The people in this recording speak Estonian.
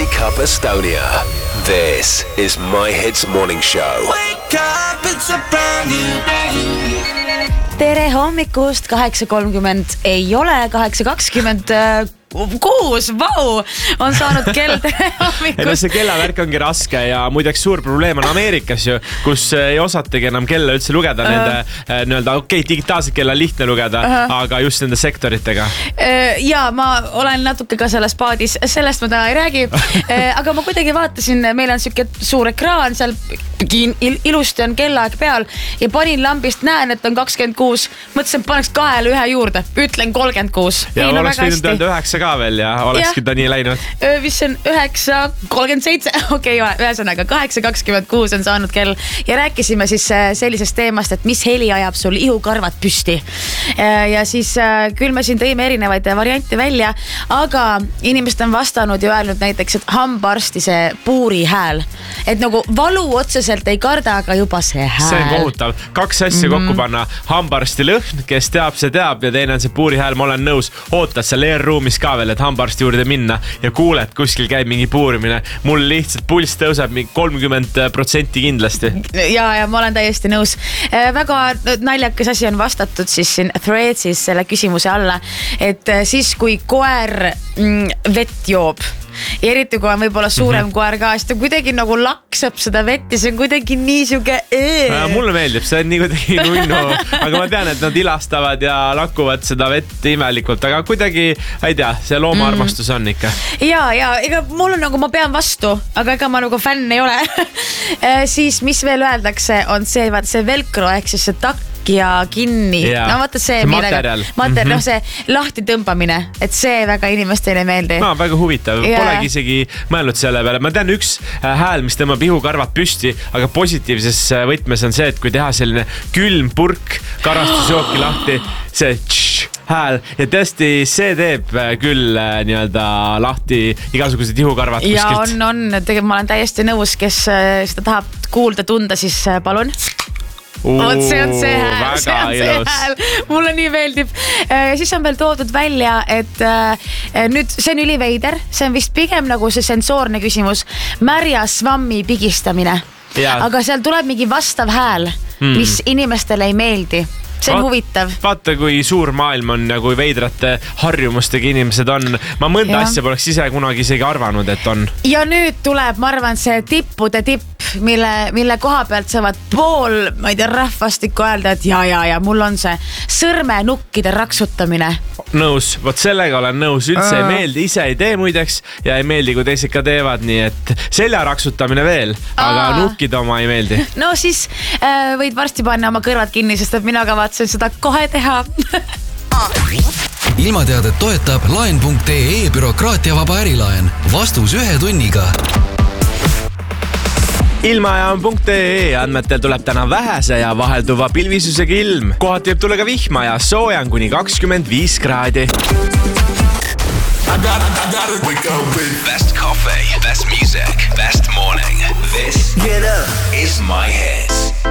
Wake Up Estonia. This is My Hits Morning Show. Wake up, it's a brand new day. Tere hommikust, 8.30 ei ole, 8.20 kuus, vau, on saanud kell tere hommikust. See kellavärk ongi raske ja muideks suur probleem on Ameerikas ju, kus ei osategi enam kella üldse lugeda nende nii-öelda digitaalset kella lihtne lugeda, aga just nende sektoritega. Ja ma olen natuke ka selles paadis, sellest ma täna ei räägi, aga ma kuidagi vaatasin, meil on siuke suur ekraan, seal ilusti on kellaaeg peal ja panin lambist, näen, et on 26, mõtlesin, paneks 2 ühe juurde, ütlen 36. Ja oleks võinud öelda 9 ka veel ja olekski ta nii läinud. Mis on 9.37, okei, ühesõnaga 8.26 on saanud kell ja rääkisime siis sellisest teemast, et mis heli ajab sul ihukarvad püsti. Ja siis küll me siin tõime erinevaid variante välja, aga inimesed on vastanud ja öelnud näiteks, et hambaarsti see puuri hääl. Et nagu valu otseselt ei karda, aga juba see hääl. See on kohutav. 2 asja kokku panna. Hambaarsti lõhn, kes teab, see teab ja teine on see puuri hääl. Ma olen nõus, ootad seal ER-ruumis ka veel, et hambaarsti juurde minna ja kuuled, kuskil käib mingi puurimine. Mul lihtsalt pulss tõuseb 30% kindlasti. Ja ma olen täiesti nõus. Väga naljakas asi on vastatud siis siin Threadsis selle küsimuse alla, et siis kui koer vett joob, ja eriti kui on võib-olla suurem koer ka, siis ta kuidagi nagu laksab seda vett ja see on kuidagi nii siuke Mulle meeldib, see on nii kuidagi nunnu, aga ma tean, et nad ilastavad ja lakuvad seda vett imelikult, aga kuidagi, ei tea, see loomaarmastus on ikka. Ja ega mul on nagu, ma pean vastu, aga ega ma nagu fänn ei ole. Siis mis veel öeldakse, on see, vaat see velcro, ehk siis see takk ja kinni. No vaata see materjal. No see lahti tõmbamine, et see väga inimestele meeldi. Väga huvitav, polegi isegi mõelnud selle peale. Ma tean üks hääl, mis tõmbab ihukarvad püsti, aga positiivses võtmes on see, et kui teha selline külm purk karastusjooki lahti, see hääl ja tõesti see teeb küll nii-öelda lahti igasugused ihukarvad kuskilt. Ja on, tegelikult ma olen täiesti nõus, kes seda tahab kuulda, tunda, siis palun. Oot, see on see hääl, mulle nii meeldib. Siis on veel toodud välja, et nüüd see on üliveider, see on vist pigem nagu see sensoorne küsimus, märja svammi pigistamine, aga seal tuleb mingi vastav hääl, mis inimestele ei meeldi. See on huvitav. Vaata, kui suur maailm on ja kui veidrate harjumustega inimesed on. Ma mõnda asja poleks ise kunagi isegi arvanud, et on. Ja nüüd tuleb, ma arvan, see tippude tipp, mille koha pealt saavad pool, ma ei tea, rahvastikku öelda, et ja, mul on see sõrmenukkide raksutamine. Nõus, vot sellega olen nõus, üldse ei meeldi, ise ei tee muideks ja ei meeldi, kui teised ka teevad, nii et selja raksutamine veel, aga nukkide oma ei meeldi. No siis võid varsti panna oma kõrvad kinni, sest et mina kavatsen seda kohe teha. Ilmateadet toetab laen.ee bürokraatiavaba ärilaen. Vastus 1 tunniga. Ilmajaam.ee andmetel tuleb täna vähese ja vahelduva pilvisusega ilm. Kohati võib tulla ka vihma ja sooja on kuni 25 kraadi. I gotta wake up with best coffee, best music, best morning. This is My Hits.